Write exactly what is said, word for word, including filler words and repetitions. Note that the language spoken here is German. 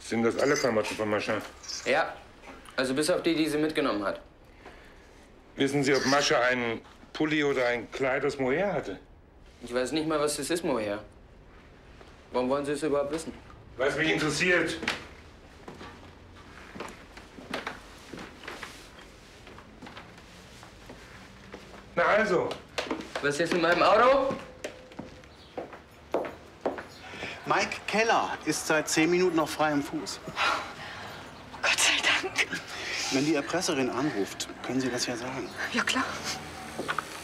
Sind das alle Klamotten von Mascha? Ja, also bis auf die, die sie mitgenommen hat. Wissen Sie, ob Mascha einen Pulli oder ein Kleid aus Mohair hatte? Ich weiß nicht mal, was das ist, Mohair. Warum wollen Sie es überhaupt wissen? Weil es mich interessiert. Na also. Was ist jetzt mit meinem Auto? Mike Keller ist seit zehn Minuten auf freiem Fuß. Gott sei Dank. Wenn die Erpresserin anruft, können Sie das ja sagen. Ja, klar.